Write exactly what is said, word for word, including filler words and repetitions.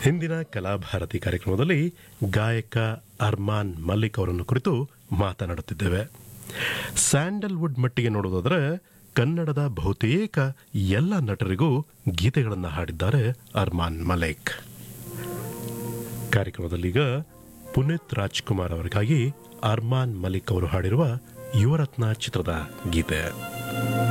ಹಿಂದಿನ ಕಲಾಭಾರತಿ ಕಾರ್ಯಕ್ರಮದಲ್ಲಿ ಗಾಯಕ ಅರ್ಮಾನ್ ಮಲ್ಲಿಕ್ ಅವರನ್ನು ಕುರಿತು ಮಾತನಾಡುತ್ತಿದ್ದೇವೆ. ಸ್ಯಾಂಡಲ್ವುಡ್ ಮಟ್ಟಿಗೆ ನೋಡೋದಾದರೆ ಕನ್ನಡದ ಬಹುತೇಕ ಎಲ್ಲ ನಟರಿಗೂ ಗೀತೆಗಳನ್ನು ಹಾಡಿದ್ದಾರೆ ಅರ್ಮಾನ್ ಮಲ್ಲಿಕ್. ಕಾರ್ಯಕ್ರಮದಲ್ಲೀಗ ಪುನೀತ್ ರಾಜ್ಕುಮಾರ್ ಅವರಿಗಾಗಿ ಅರ್ಮಾನ್ ಮಲ್ಲಿಕ್ ಅವರು ಹಾಡಿರುವ ಯುವರತ್ನ ಚಿತ್ರದ ಗೀತೆ.